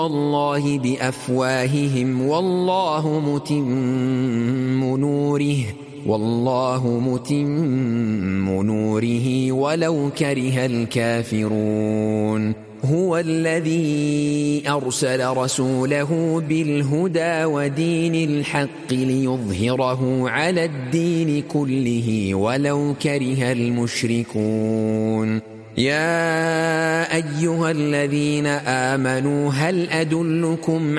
الله بأفواههم والله متم نوره ولو كره الكافرون. هو الذي أرسل رسوله بالهدى ودين الحق ليظهره على الدين كله ولو كره المشركون. يا أيها الذين آمنوا هل أدلكم